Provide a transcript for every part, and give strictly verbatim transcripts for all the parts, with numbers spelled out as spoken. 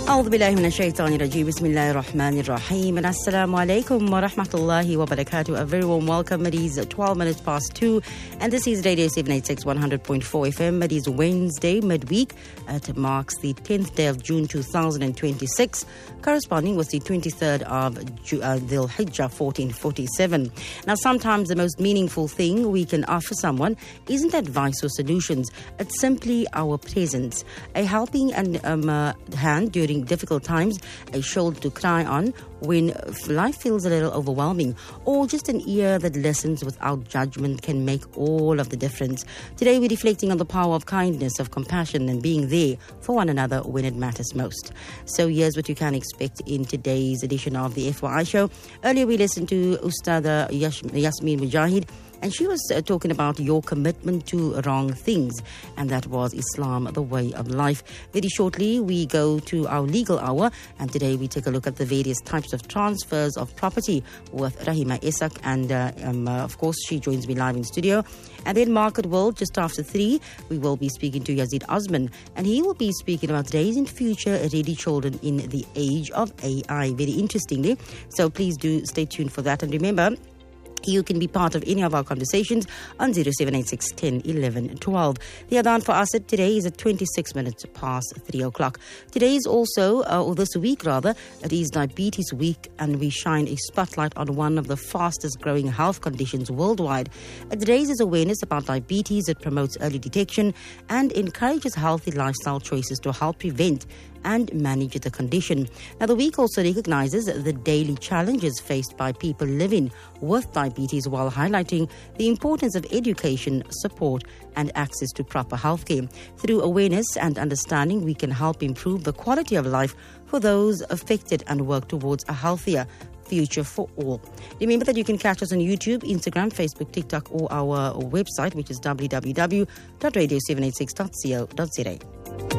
أعوذ بالله من الشيطان الرجيم بسم الله الرحمن الرحيم and Assalamu alaikum wa rahmatullahi wa barakatuh. A very warm welcome. It is twelve minutes past two and this is Radio seven eighty-six one hundred point four F M. It is Wednesday midweek. It marks the tenth day of June two thousand twenty-six, corresponding with the twenty-third of Ju- uh, Dhul Hijjah fourteen forty-seven. Now sometimes the most meaningful thing we can offer someone isn't advice or solutions. It's simply our presence, a helping and um, uh, hand during difficult times, a shoulder to cry on when life feels a little overwhelming, or just an ear that listens without judgment can make all of the difference. Today we're reflecting on the power of kindness, of compassion, and being there for one another when it matters most. So here's what you can expect in today's edition of the F Y I show. Earlier we listened to Ustada Yash- Yasmin Mujahid, and she was uh, talking about your commitment to wrong things, and that was Islam, the way of life. Very shortly, we go to our legal hour, and today we take a look at the various types of transfers of property with Rahima Isak, and uh, um, uh, of course, she joins me live in studio. And then Market World, just after three, we will be speaking to Yazid Osman, and he will be speaking about raising future-ready children in the age of A I. Very interestingly, so please do stay tuned for that. And remember, you can be part of any of our conversations on zero seven eight six, one zero, one one, one two. The Adhan for us today is at twenty-six minutes past three o'clock. Today is also, uh, or this week rather, it is Diabetes Week, and we shine a spotlight on one of the fastest growing health conditions worldwide. It raises awareness about diabetes, it promotes early detection, and encourages healthy lifestyle choices to help prevent and manage the condition. Now, the week also recognizes the daily challenges faced by people living with diabetes while highlighting the importance of education, support, and access to proper healthcare. Through awareness and understanding, we can help improve the quality of life for those affected and work towards a healthier future for all. Remember that you can catch us on YouTube, Instagram, Facebook, TikTok, or our website, which is w w w dot radio seven eighty-six dot co dot z a.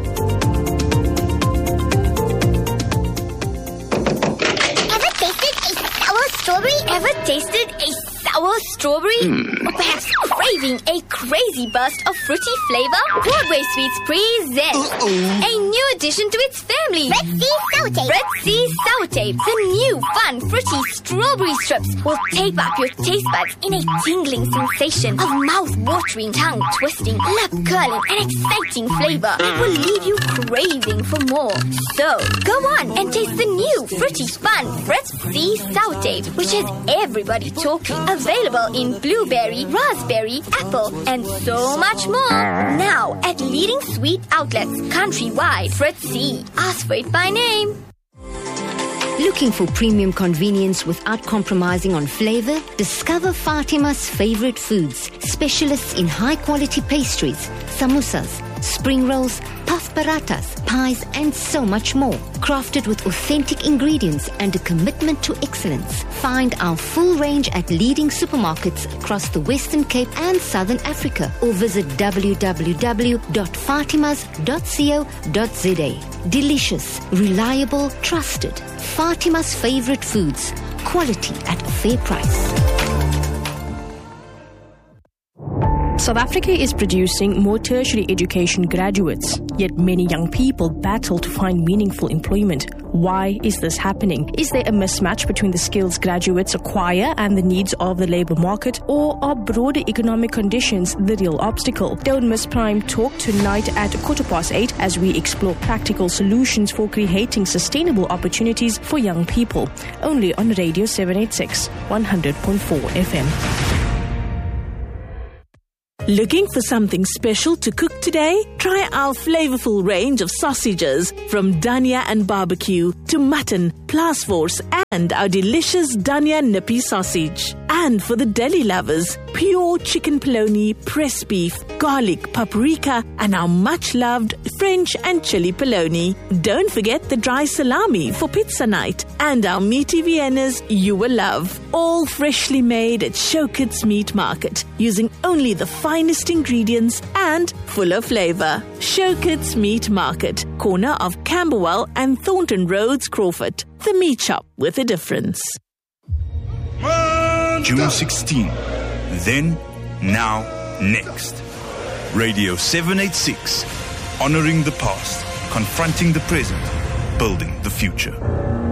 Strawberry? Ever tasted a sour strawberry? Mm. Or perhaps craving a crazy burst of fruity flavor? Broadway Sweets present Uh-oh. a new addition to its family. Red Sea Sour Tape. Red Sea Sour Tape. The new fun fruity strawberry strips will tape up your taste buds in a tingling sensation of mouth-watering, tongue-twisting, lip-curling, and exciting flavor that will leave you craving for more. So, go on and taste the new fruity fun Red Sea Sour Tape, which has everybody talking. Available in blueberry, raspberry, apple, and so much more. Now at leading sweet outlets countrywide. Fritz C. Ask for it by name. Looking for premium convenience without compromising on flavor? Discover Fatima's favorite foods. Specialists in high-quality pastries, samosas, spring rolls, puff paratas, pies, and so much more. Crafted with authentic ingredients and a commitment to excellence. Find our full range at leading supermarkets across the Western Cape and Southern Africa, or visit w w w dot fatimas dot co dot z a. Delicious, reliable, trusted. Fatima's favorite foods. Quality at a fair price. South Africa is producing more tertiary education graduates, yet many young people battle to find meaningful employment. Why is this happening? Is there a mismatch between the skills graduates acquire and the needs of the labour market, or are broader economic conditions the real obstacle? Don't miss Prime Talk tonight at quarter past eight as we explore practical solutions for creating sustainable opportunities for young people. Only on Radio seven eighty-six, one hundred point four F M. Looking for something special to cook today? Try our flavorful range of sausages, from Dania and barbecue to mutton, Plasforce, and our delicious Dania nippy sausage. And for the deli lovers, pure chicken polony, pressed beef, garlic, paprika, and our much-loved French and chili polony. Don't forget the dry salami for pizza night, and our meaty Viennas you will love. All freshly made at Showkit's Meat Market, using only the finest ingredients and full of flavor. Showkit's Meat Market, corner of Camberwell and Thornton Roads, Crawford. The meat shop with a difference. June sixteenth. Then, now, next. Radio seven eighty-six. Honoring the past, confronting the present, building the future.